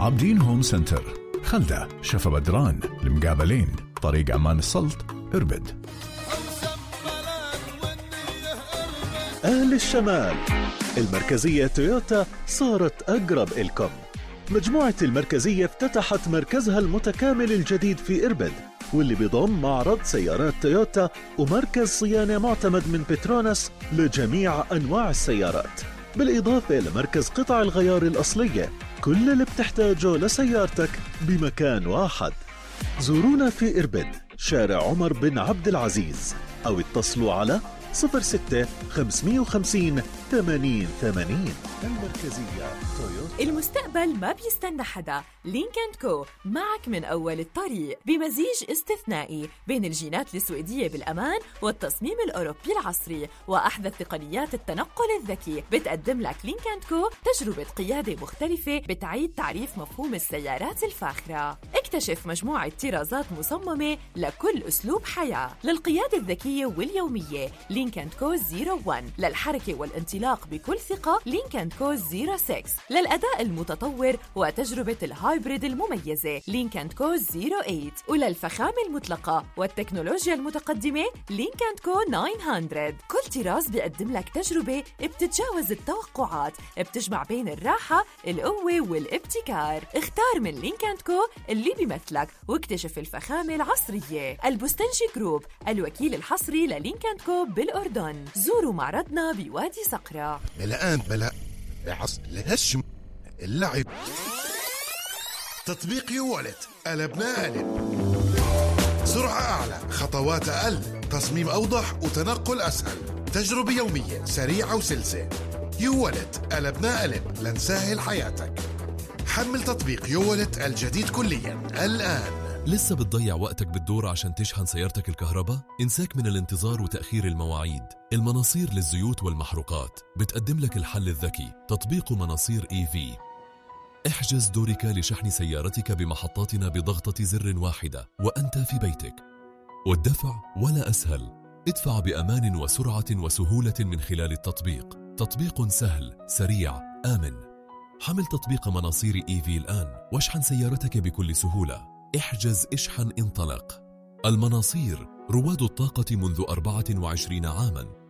عابدين هوم سنتر، خلدة، شفا بدران، المقابلين، طريق عمان السلط، إربد. أهل الشمال، المركزية تويوتا صارت أقرب إلكم. مجموعة المركزية افتتحت مركزها المتكامل الجديد في إربد، واللي بيضم معرض سيارات تويوتا ومركز صيانة معتمد من بتروناس لجميع أنواع السيارات، بالإضافة لمركز قطع الغيار الأصلية. كل اللي بتحتاجه لسيارتك بمكان واحد. زورونا في إربد، شارع عمر بن عبد العزيز، أو اتصلوا على 06 550 80 80. المركزية تويوتا. المستقبل ما بيستنى حدا. لينك اند كو معك من أول الطريق، بمزيج استثنائي بين الجينات السويدية بالأمان والتصميم الأوروبي العصري وأحدث تقنيات التنقل الذكي. بتقدم لك لينك اند كو تجربة قيادة مختلفة بتعيد تعريف مفهوم السيارات الفاخرة. اكتشف مجموعة طرازات مصممة لكل أسلوب حياة، للقيادة الذكية واليومية لينك اند كو 01، للحركة والانطلاق بكل ثقة لينك اند كو 06، للأداء المتطور وتجربة الهايبريد المميزة لينك اند كو 08، وللفخامة المطلقة والتكنولوجيا المتقدمة لينك اند كو 900. كل طراز بيقدم لك تجربة بتتجاوز التوقعات، بتجمع بين الراحة، القوة والابتكار. اختار من لينك اند كو اللي بيمثلك واكتشف الفخامة العصرية. البستنجي جروب، الوكيل الحصري للينك اند كو بالأردن. زوروا معرضنا بوادي صقرة. الآن بلا عصر الهشم اللعب. تطبيق يوالت، قلبنا قلب. سرعة أعلى، خطوات أقل، تصميم أوضح وتنقل أسهل، تجربة يومية سريعة وسلسة. يوالت، قلبنا قلب لنسهل حياتك. حمل تطبيق يوالت الجديد كليا الآن. لسه بتضيع وقتك بالدور عشان تشحن سيارتك الكهرباء؟ انساك من الانتظار وتأخير المواعيد. المناصير للزيوت والمحروقات بتقدم لك الحل الذكي، تطبيق مناصير EV. احجز دورك لشحن سيارتك بمحطاتنا بضغطة زر واحدة وأنت في بيتك. والدفع ولا أسهل، ادفع بأمان وسرعة وسهولة من خلال التطبيق. تطبيق سهل، سريع، آمن. حمل تطبيق مناصير EV الآن واشحن سيارتك بكل سهولة. احجز، اشحن، انطلق. المناصير، رواد الطاقة منذ 24 عاماً.